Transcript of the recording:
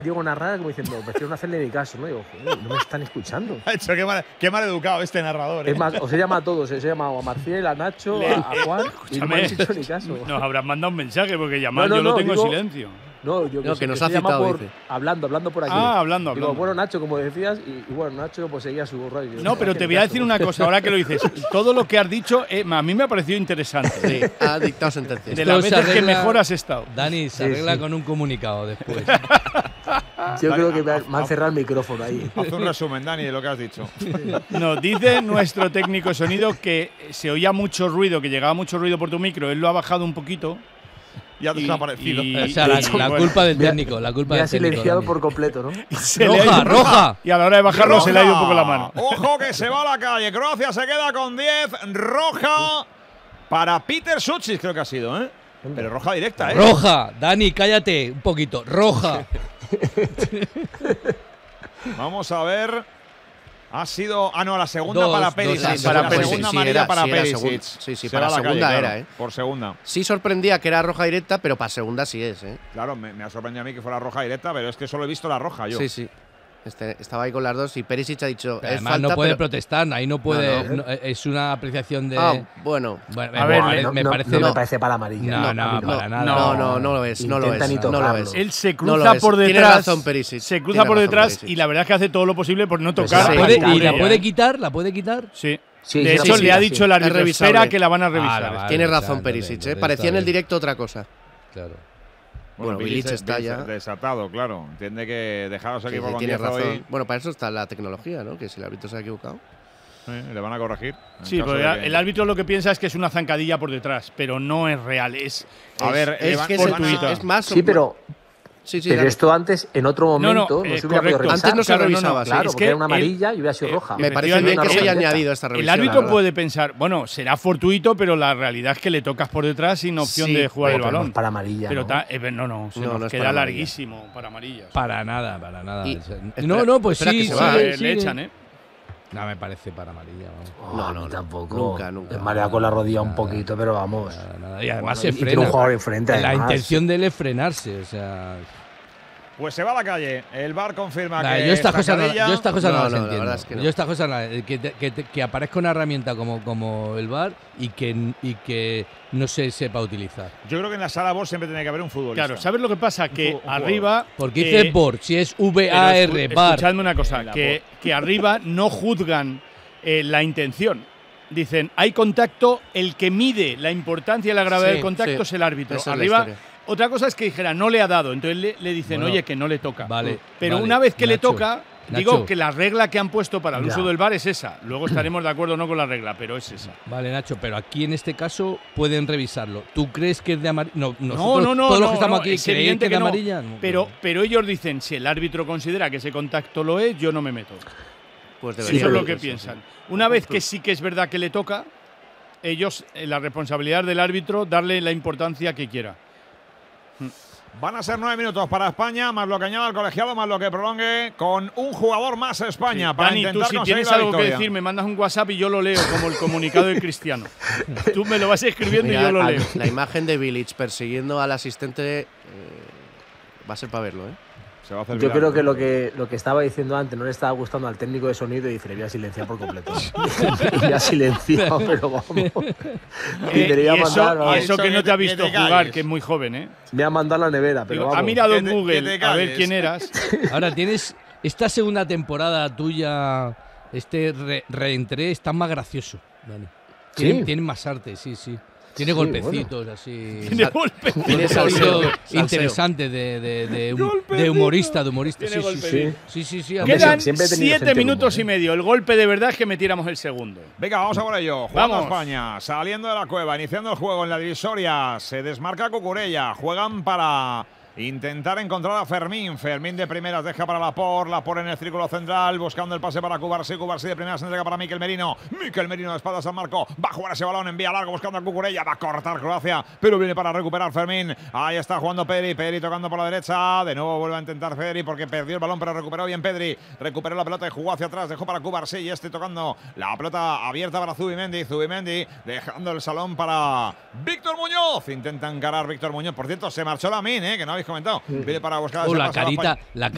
Diego narrar como diciendo, prefiero no hacerle ni caso, ¿no? Digo, joder, no me están escuchando. Ha hecho, qué mal educado este narrador. Es más, os he llamado a todos, os he llamado a Marcial, a Nacho, a Juan, y no me han hecho ni caso. Nos habrán mandado un mensaje porque llamar yo lo tengo en silencio. No, yo que nos ha citado, dice. Hablando por aquí. Ah, hablando. Digo, bueno, Nacho, como decías, y bueno, Nacho pues seguía su rollo. No, pero te voy a decir una cosa, ahora que lo dices. Todo lo que has dicho a mí me ha parecido interesante. Sí, ha dictado sentencias. De las veces que mejor has estado. Dani, se arregla con un comunicado después. Yo creo que me han cerrado el micrófono ahí. Haz un resumen, Dani, de lo que has dicho. Nos dice nuestro técnico de sonido que se oía mucho ruido, que llegaba mucho ruido por tu micro. Él lo ha bajado un poquito. Y ha desaparecido. O sea, la culpa del técnico. La culpa me del ha silenciado técnico, por completo, ¿no? ¡Roja! Y a la hora de bajarlo se le ha ido un poco la mano. Ojo que se va a la calle. Croacia se queda con 10. Roja para Peter Suchis, creo que ha sido, ¿eh? Pero roja directa, ¿eh? ¡Roja! Dani, cállate un poquito. ¡Roja! Vamos a ver. Ha sido. Ah, no, la segunda Dos, para Perisic. para La Perisic, segunda sí, amarilla era, para sí, era Perisic. Sí, Se para va a la segunda calle, era, claro, por segunda. Sí sorprendía que era roja directa, pero para segunda sí es, ¿eh? Claro, me ha sorprendido a mí que fuera roja directa, pero es que solo he visto la roja yo. Sí. Estaba ahí con las dos y Perisic ha dicho. Pero es además falta, no puede pero protestar, ahí no puede. Es una apreciación de. Bueno. A ver, me parece. No me parece para amarilla. No, para nada. No lo es. No lo es. Él se cruza por detrás. Tiene razón, Perisic. Se cruza por detrás y la verdad es que hace todo lo posible por no tocar. ¿Y la puede quitar? ¿La puede quitar? Sí. De hecho, le ha dicho el árbitro, espera que la van a revisar. Tiene razón Perisic, ¿eh? Parecía en el directo otra cosa. Claro. Bueno, Bilic está ya desatado, claro. Entiende que dejaros aquí por tiene razón. Hoy. Bueno, para eso está la tecnología, ¿no? Que si el árbitro se ha equivocado. Le van a corregir. Sí, porque el árbitro lo que piensa es que es una zancadilla por detrás, pero no es real. Es más. Sí, pero. Pero esto antes, en otro momento, no se hubiera podido revisar. Antes no se revisaba. Claro, es porque que era una amarilla y hubiera sido roja. Me parece bien que se haya añadido esta revisión. El árbitro puede pensar, bueno, será fortuito, pero la realidad es que le tocas por detrás sin opción de jugar el balón. No es para amarilla. Pero nos queda larguísimo para amarilla. Para nada. Pues sí, le echan, ¿eh? No me parece para amarilla. No, tampoco. Nunca. Es marea con la rodilla un poquito, pero vamos. Nada. Y además se frena. Tiene un jugador enfrente. La intención de él es frenarse, o sea. Pues se va a la calle. El VAR confirma que. Yo estas cosas no las entiendo. La verdad es que no. Yo estas cosas que aparezca una herramienta como el VAR y que no se sepa utilizar. Yo creo que en la sala VAR siempre tiene que haber un futbolista. Claro, ¿sabes lo que pasa? Que arriba. Porque dice VAR, si es V-A-R, VAR. Escuchadme una cosa, que arriba no juzgan la intención. Dicen, hay contacto, el que mide la importancia y la gravedad del contacto es el árbitro. Arriba. Otra cosa es que dijera, no le ha dado. Entonces le dicen, oye, que no le toca. Pero una vez que le toca, digo que la regla que han puesto para el uso del VAR es esa. Luego estaremos de acuerdo o no con la regla, pero es esa. Vale, Nacho, pero aquí en este caso pueden revisarlo. ¿Tú crees que es de amarilla? No. Todos los que estamos aquí es evidente que que de amarilla. Pero ellos dicen, si el árbitro considera que ese contacto lo es, yo no me meto. Pues eso es lo que piensan. Una vez que sí que es verdad que le toca, ellos, la responsabilidad del árbitro, darle la importancia que quiera. Van a ser 9 minutos para España, más lo que añada el colegiado, más lo que prolongue, con un jugador más España para Dani, intentar tú si conseguir tienes la algo que victoria. decir, me mandas un WhatsApp y yo lo leo, como el comunicado de Cristiano. Tú me lo vas escribiendo y yo lo leo. La imagen de Bilic persiguiendo al asistente va a ser para verlo, ¿eh? Yo creo que lo que estaba diciendo antes no le estaba gustando al técnico de sonido y dice, le voy a silenciar por completo. Y ya silenciado, pero vamos. Y eso que no te ha visto jugar, que es muy joven, ¿eh? Me ha mandado a la nevera, pero vamos. Ha mirado en Google a ver quién eras. Ahora tienes esta segunda temporada tuya, reentré, está más gracioso, Dani. Tiene más arte, sí. Tiene golpecitos así. Tiene golpecitos. Tiene salseo interesante de humorista. Tiene golpecitos. Sí. Quedan 7 minutos y medio. El golpe de verdad es que metiéramos el segundo. Venga, vamos a por ello. Jugando España, saliendo de la cueva, iniciando el juego en la divisoria. Se desmarca Cucurella. Juegan para intentar encontrar a Fermín. Fermín de primeras deja para Laporte en el círculo central, buscando el pase para Cubarsí de primeras se entrega para Miquel Merino. Miquel Merino de espalda a San Marco. Va a jugar ese balón, envía largo buscando a Cucurella. Va a cortar Croacia, pero viene para recuperar Fermín. Ahí está jugando Pedri. Pedri tocando por la derecha. De nuevo vuelve a intentar Pedri porque perdió el balón, pero recuperó bien Pedri. Recuperó la pelota y jugó hacia atrás. Dejó para Cubarsí y tocando la pelota abierta para Zubimendi. Zubimendi dejando el salón para Víctor Muñoz. Intenta encarar Víctor Muñoz. Por cierto, se marchó Lamine, que no habéis comentado. Viene para buscar la carita